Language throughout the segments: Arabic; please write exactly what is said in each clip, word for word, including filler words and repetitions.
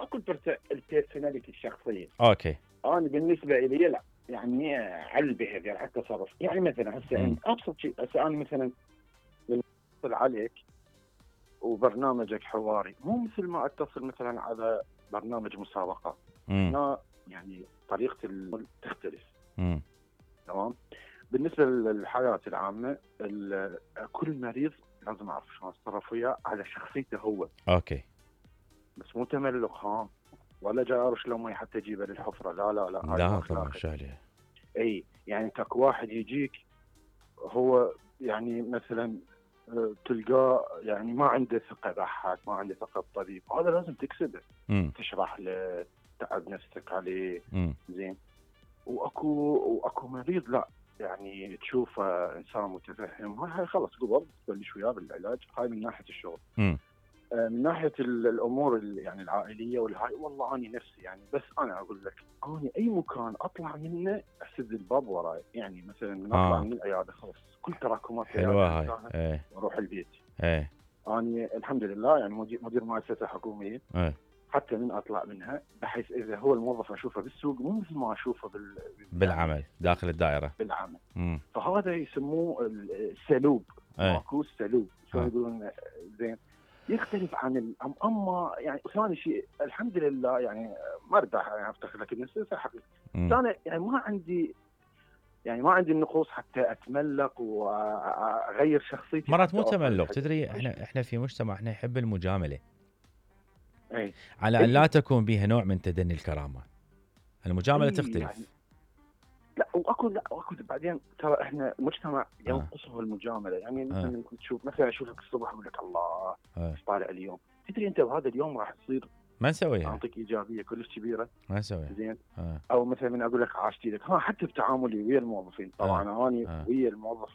اكو البيرسوناليتي الشخصيه. اوكي انا بالنسبه لي لا يعني على البيهيفير على التصرف. يعني مثلا هسه ابسط شيء، هسه انا مثلا اتصل عليك وبرنامجك حواري مو مثل ما اتصل مثلا على برنامج مسابقه. هنا يعني طريقه العمل تختلف. تمام. بالنسبه للحياه العامه كل مريض لازم اعرف شلون اتصرف وياه على شخصيته هو. اوكي. بس مو تملق ها ولا جاي ارش له مي حتى اجيبه للحفره. لا لا لا لا طبعا شاليه. اي يعني تك واحد يجيك هو يعني مثلا تلقاه يعني ما عنده ثقه بأحد، ما عنده ثقه بطبيب، هذا لازم تكسبه. م. تشرح له، تعب نفسك عليه. م. زين. واكو واكو مريض لا يعني تشوفه انسان متفهم، هاي خلص قبل تبلش وياه بالعلاج. هاي من ناحيه الشغل. م. من ناحيه الامور يعني العائليه والهاي والله اني نفسي يعني. بس انا اقول لك اني اي مكان اطلع منه اسد الباب وراي. يعني مثلا من اطلع آه. من العياده خلص كل تراكمات حلوه هاي. ايه. واروح البيت. ايه. اني الحمد لله يعني مدير مدير مؤسسه حكوميه. ايه. حتى من اطلع منها بحيث اذا هو الموظف اشوفه بالسوق مو مثل ما اشوفه بال... بالعمل داخل الدائره بالعمل. مم. فهذا يسموه السلوب. ايه. ماكو السلوب شو يقولون. زين. يختلف عن الأم. اما يعني ثاني شيء الحمد لله يعني ما ارتاح يعني افتخر لك الناس حقيقي. انا يعني ما عندي يعني ما عندي النقوص حتى اتملق واغير شخصيتي. مرات مو تملق. تدري احنا احنا في مجتمع احنا نحب المجامله. اي. على ان لا تكون بها نوع من تدني الكرامه. المجامله أي تختلف. يعني لا واكو لا واكو بعدين ترى احنا مجتمع ينقصه آه. المجامله. يعني مثلا آه. تشوف مثلا اشوفك الصبح اقول لك الله ايش آه. طالع اليوم. تدري انت بهذا اليوم راح تصير ما نسويها. اعطيك ايجابيه كلش كبيره. ما نسويها. زين. آه. او مثلا من اقول لك عاشت لك ها حتى بتعاملي ويا الموظفين. طبعا آه. اني آه. ويا الموظف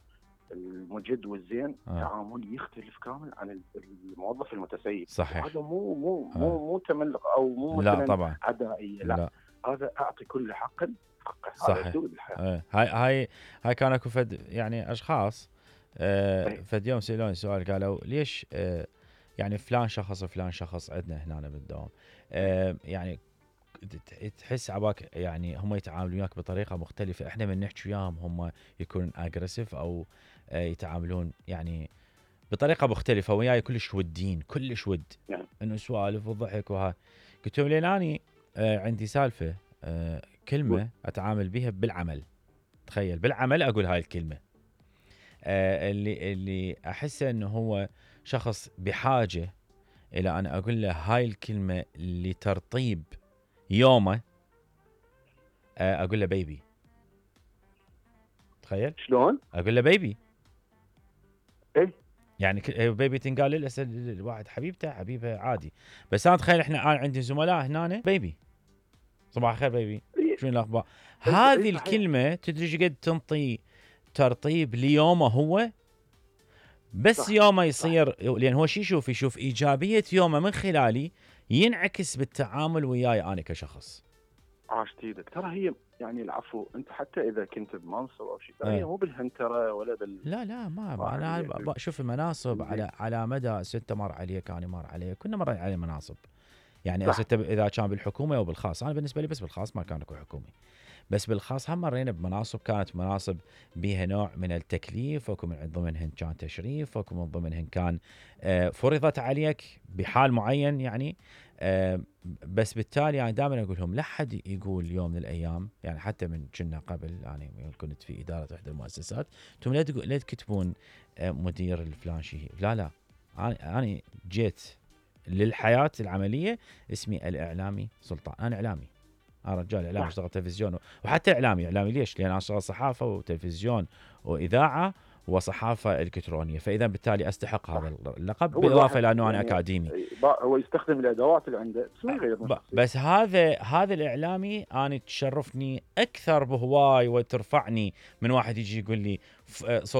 المجد والزين آه. تعاملي يختلف كامل عن الموظف المتسيب. صحيح. هذا مو مو آه. مو مو تملق او مو مثلا لا طبعا عدائيه. لا. لا هذا اعطي كل حق حقه. صحيح. آه. هاي هاي هاي كان اكو فد يعني اشخاص آه فد يوم سالوني سؤال قالوا ليش آه يعني فلان شخص وفلان شخص عندنا هنا بالدوام آه يعني تحس عباك يعني هم يتعاملون وياك بطريقه مختلفه. احنا من نحكي وياهم هم يكونون اجريسيف او يتعاملون يعني بطريقه مختلفه وياي كلش ودين كلش ود انه سوالف وضحك وها. قلت لهم لين اني عندي سالفه كلمه اتعامل بها بالعمل. تخيل بالعمل اقول هاي الكلمه اللي اللي احس انه هو شخص بحاجه الى ان اقول له هاي الكلمه لترطيب يومه. اقول له بيبي. تخيل شلون اقول له بيبي. ايه يعني بيبي تنقال للاسد الواحد حبيبته حبيبه عادي. بس انا تخيل احنا انا عندي زملاء هنا بيبي صباح الخير بيبي شنو الاخبار. هذه الكلمه تدري ايش قد تنطي ترطيب ليومه هو. بس صح. يومه يصير صح. لان هو شي يشوف يشوف ايجابيه يومه من خلالي ينعكس بالتعامل وياي انا كشخص. عاشت ايدك. ترى هي يعني العفو انت حتى اذا كنت بمنصب او شيء هي مو بالهنتره ولا بال لا لا ما انا شوف المناصب على على مدى ستة مر علي كان مر علي كنا مر علي مناصب. يعني اذا كان بالحكومه او بالخاص. انا بالنسبه لي بس بالخاص ما كان اكو حكومي. بس بالخاص هم مرينا بمناصب كانت مناصب بها نوع من التكليف وكم من ضمنهن كان تشريف وكم من ضمنهن كان فرضت عليك بحال معين يعني. بس بالتالي يعني دائما اقول لهم لا حد يقول يوم من الايام يعني حتى من كنا قبل يعني كنت في اداره احدى المؤسسات انتم لا لا تكتبون مدير الفلان شيء. لا لا انا انا جيت للحياه العمليه اسمي الاعلامي سلطان. انا اعلامي. انا رجال اعلامي اشتغل تلفزيون وحتى اعلامي. اعلامي ليش؟ لان انا اشتغل صحافه وتلفزيون واذاعه وصحافه الكترونيه. فاذا بالتالي استحق هذا اللقب بالاضافه الى انه انا يعني اكاديمي. هو يستخدم الادوات اللي عنده بس ما يغير. بس هذا هذا الاعلامي انا تشرفني اكثر بهواي وترفعني من واحد يجي يقول لي